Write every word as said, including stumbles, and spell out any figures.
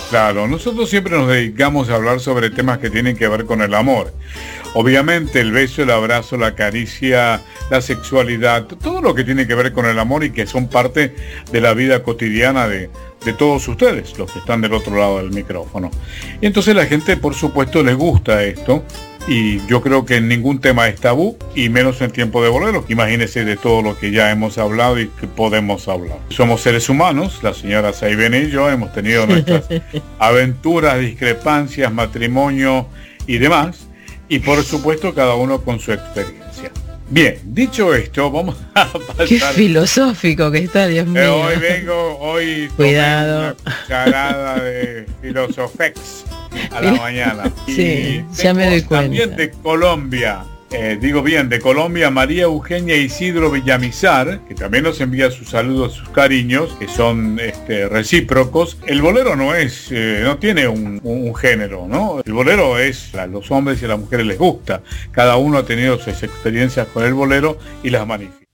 Claro, nosotros siempre nos dedicamos a hablar sobre temas que tienen que ver con el amor. Obviamente el beso, el abrazo, la caricia, la sexualidad, todo lo que tiene que ver con el amor y que son parte de la vida cotidiana de, de todos ustedes, los que están del otro lado del micrófono. Y entonces la gente, por supuesto, les gusta esto. Y yo creo que ningún tema es tabú, y menos en tiempo de bolero. Imagínense de todo lo que ya hemos hablado y que podemos hablar. Somos seres humanos, la señora Saibene y yo hemos tenido nuestras aventuras, discrepancias, matrimonio y demás. Y por supuesto cada uno con su experiencia. Bien, dicho esto, vamos a pasar... Qué filosófico que está, Dios mío. Eh, hoy vengo, hoy cuidado, una cucharada de filosofex a la mañana. Sí, y ya me doy cuenta. También de Colombia, eh, digo bien, de Colombia, María Eugenia Isidro Villamizar, que también nos envía sus saludos, sus cariños, que son este, recíprocos. El bolero no es, eh, no tiene un, un género, ¿no? El bolero es, a los hombres y a las mujeres les gusta. Cada uno ha tenido sus experiencias con el bolero y las manifiesta.